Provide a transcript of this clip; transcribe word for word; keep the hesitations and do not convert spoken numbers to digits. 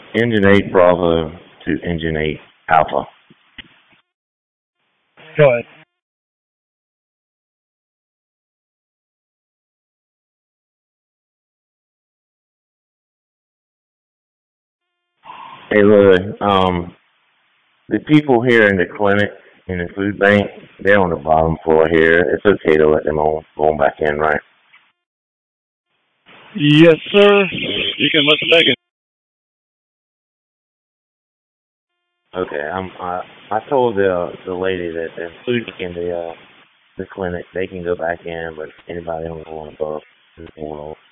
Engine eight Bravo to Engine eight Alpha. Go ahead. Hey, Louis, um, the people here in the clinic, in the food bank, they're on the bottom floor here. It's okay to let them all go back in, right? Yes, sir. You can listen back in. Okay, I'm. I I told the the lady that the food in the uh the clinic they can go back in, but anybody on the one above is going on.